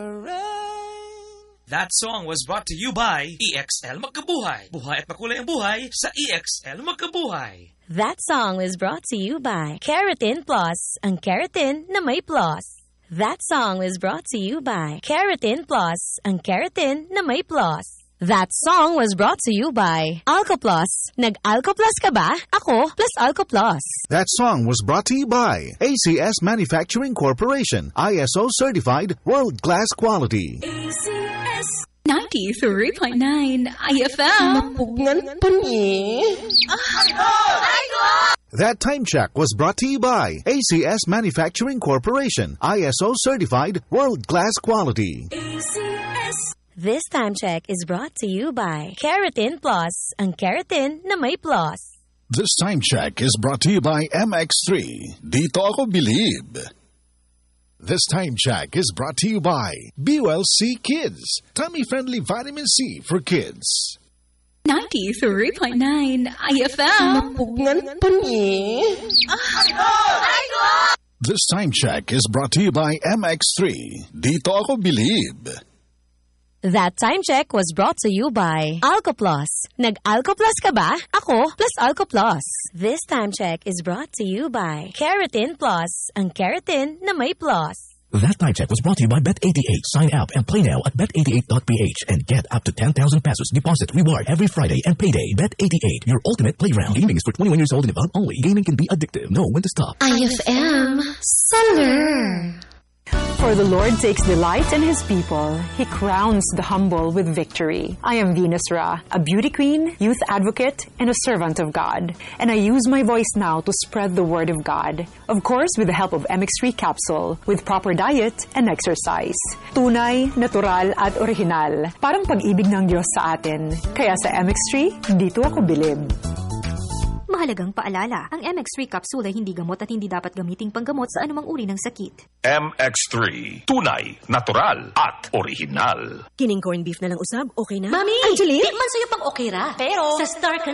That song was brought to you by EXL Magkabuhay. Buhay at makulay ang buhay sa EXL Magkabuhay. That song was brought to you by Keratin Plus, ang keratin na may plus. That song was brought to you by Keratin Plus, ang keratin na may plus. That song was brought to you by Alcoplus. Nag-Alcoplus ka ba? Ako plus Alcoplus. That song was brought to you by ACS Manufacturing Corporation. ISO certified world-class quality. ACS 93.9 IFM. Napugnan pa ni. That time check was brought to you by ACS Manufacturing Corporation. ISO certified world-class quality. ACS. This time check is brought to you by Keratin Plus, ang keratin na may plus. This time check is brought to you by MX3. Dito ako bilib. This time check is brought to you by BULC Kids. Tummy-friendly vitamin C for kids. 93.9 IFM. Napugnan pa ni. This time check is brought to you by MX3. Dito ako bilib. That time check was brought to you by Alcoplus. Nag-Alcoplus ka ba? Ako plus Alcoplus. This time check is brought to you by Keratin Plus, ang keratin na may plus. That time check was brought to you by Bet88. Sign up and play now at bet88.ph and get up to 10,000 pesos deposit reward every Friday and payday. Bet88, your ultimate playground. Gaming is for 21 years old and above only. Gaming can be addictive. Know when to stop. IFM Summer. For the Lord takes delight in His people. He crowns the humble with victory. I am Venus Ra, a beauty queen, youth advocate, and a servant of God. And I use my voice now to spread the word of God. Of course, with the help of MX3 capsule, with proper diet and exercise. Tunay, natural, at original. Parang pag-ibig ng Diyos sa atin. Kaya sa MX3, dito ako bilib. Mahalagang paalala, ang MX3 capsule ay hindi gamot at hindi dapat gamiting panggamot sa anumang uri ng sakit. MX3, tunay, natural, at original. Kining corned beef na lang usab, okay na? Mami! Angeline? Di man sa'yo pang okay ra. Pero, sa Star